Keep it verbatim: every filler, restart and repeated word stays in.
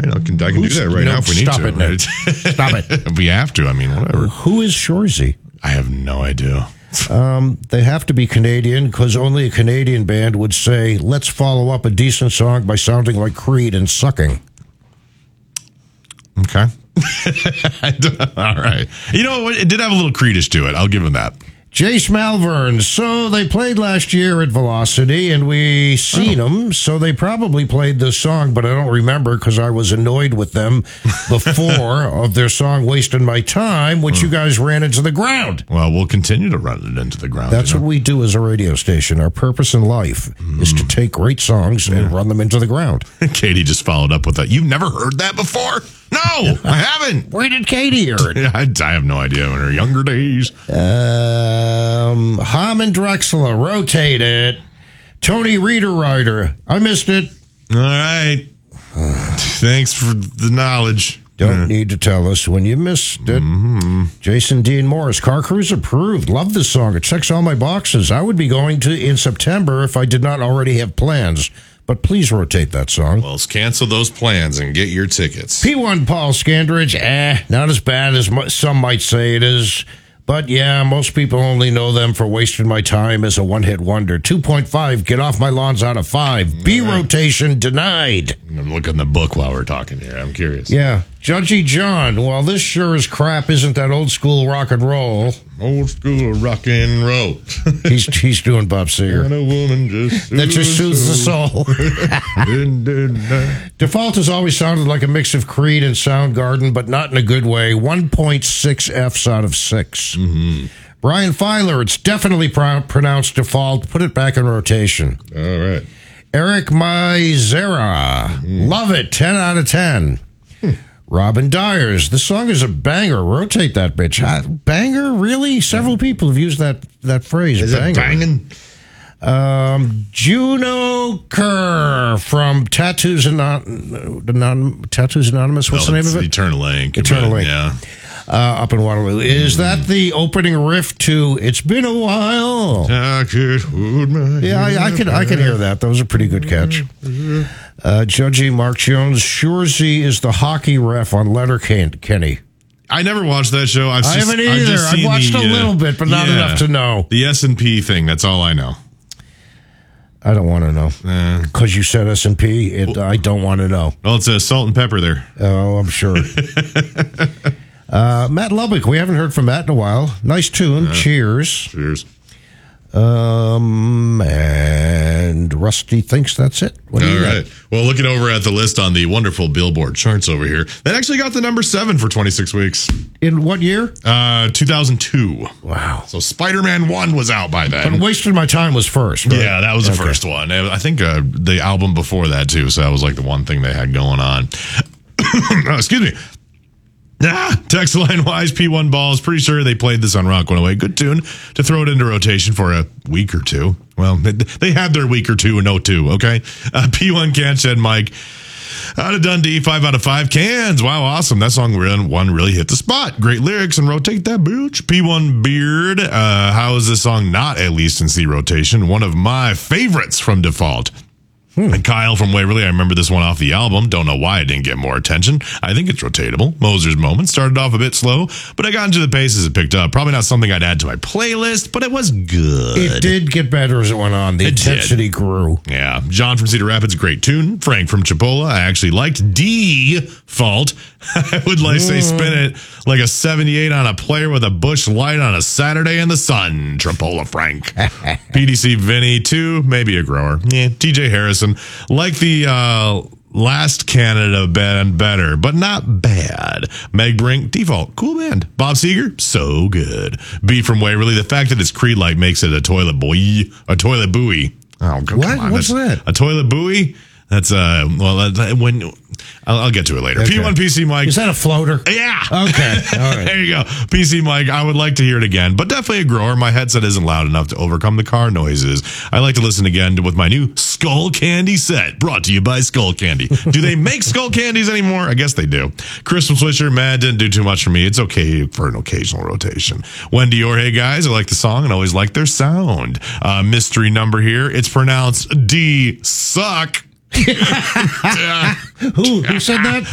right, I can, I can do that right no, now if we need stop to. it, Nate. Right? Stop it. If we have to, I mean, whatever. Who is Shorzy? I have no idea. Um, they have to be Canadian because only a Canadian band would say, let's follow up a decent song by sounding like Creed and sucking. Okay. All right. You know what? It did have a little Creedish to it. I'll give him that. Jace Malvern. So they played last year at Velocity, and we seen Oh. them. So they probably played this song, but I don't remember because I was annoyed with them before of their song "Wasting My Time," which you guys ran into the ground. Well, we'll continue to run it into the ground. That's you know? what we do as a radio station. Our purpose in life mm. is to take great songs and run them into the ground. Katie just followed up with that. You've never heard that before? No, I haven't. Where did Katie hear it? I, I have no idea. In her younger days. Um, Harmon Drexler, Rotate It. Tony Riederreiter, I missed it. All right. Thanks for the knowledge. Don't Yeah. need to tell us when you missed it. Mm-hmm. Jason Dean Morris, Car Cruise approved. Love this song. It checks all my boxes. I would be going to in September if I did not already have plans. But please rotate that song. Well, let's cancel those plans and get your tickets. P one Paul Scandridge, eh, not as bad as mu- some might say it is. But yeah, most people only know them for Wasting My Time as a one-hit wonder. two point five, Get Off My Lawns out of five. B rotation denied. I'm looking at the book while we're talking here. I'm curious. Yeah. Judgy John, well, this sure as crap isn't that old school rock and roll. Old school rock and roll. He's he's doing Bob Seger. And a woman just That just soothes the soul. Default has always sounded like a mix of Creed and Soundgarden, but not in a good way. one point six Fs out of six. Mm-hmm. Brian Filer, it's definitely pro- pronounced Default. Put it back in rotation. All right. Eric Mizera, mm. Love it, ten out of ten. Hmm. Robin Dyers, the song is a banger. Rotate that bitch. Uh, banger? Really? Several people have used that, that phrase. Is banger. it banging? Um, Juno Kerr from Tattoos Anon- Anon- Tattoos Anonymous. What's oh, the name of it? Eternal Link. Eternal but, Link. Yeah. Uh, up in Waterloo. Is that the opening riff to "It's Been a While"? I could hold my Yeah, I, I can I can hear that. That was a pretty good catch. Uh, Judgy Mark Jones, Shorzy is the hockey ref on Letterkenny. I never watched that show. I've I just, haven't I've either. just I've seen watched the, a little uh, bit, but not yeah, enough to know. The S and P thing. That's all I know. I don't want to know. Uh, Because you said S and P, it, I don't want to know. well, it's a salt and pepper there. Oh, I'm sure. uh, Matt Lubbock, we haven't heard from Matt in a while. Nice tune. Uh, Cheers. Cheers. Um, and Rusty thinks that's it. What do All you right. got? Well, looking over at the list on the wonderful Billboard charts over here, that actually got the number seven for twenty-six weeks. In what year? Uh, two thousand two. Wow. So Spider-Man one was out by then. But Wasting My Time was first, right? Yeah, that was the Okay. first one. I think uh, the album before that, too. So that was like the one thing they had going on. Oh, excuse me. Ah, text line wise, P one Balls. Pretty sure they played this on Rock one oh eight. Good tune to throw it into rotation for a week or two. Well, they, they had their week or two and no two, okay? Uh, P one Can Shed Mike. Out of Dundee, five out of five cans. Wow, awesome. That song one really hit the spot. Great lyrics and rotate that bitch. P one Beard. Uh, how is this song not at least in C rotation? One of my favorites from Default. Hmm. And Kyle from Waverly, I remember this one off the album. Don't know why it didn't get more attention. I think it's rotatable. Moser's Moment started off a bit slow, but I got into the pace as it picked up. Probably not something I'd add to my playlist, but it was good. It did get better as it went on. The It intensity grew. Yeah. John from Cedar Rapids, great tune. Frank from Chipola, I actually liked Default. I would like say spin it like a seventy-eight on a player with a bush light on a Saturday in the sun. Chipola Frank. P D C Vinny, two, maybe a grower. Yeah. T J Harrison, like the uh, last Canada band better, but not bad. Meg Brink, Default, cool band. Bob Seger, so good. B from Waverly, the fact that it's Creed-like makes it a toilet boy, a toilet buoy. Oh, come What? on. What's That's- that? A toilet buoy? That's, uh, well, uh, when, I'll, I'll get to it later. Okay. P one P C Mike. Is that a floater? Yeah. Okay. All right. There you go. P C Mike, I would like to hear it again, but definitely a grower. My headset isn't loud enough to overcome the car noises. I like to listen again with my new Skull Candy set, brought to you by Skull Candy. Do they make Skull Candies anymore? I guess they do. Chris from Swisher, man, didn't do too much for me. It's okay for an occasional rotation. Wendy or hey guys, I like the song and always like their sound. Uh, mystery number here. It's pronounced D suck. Who, who said that?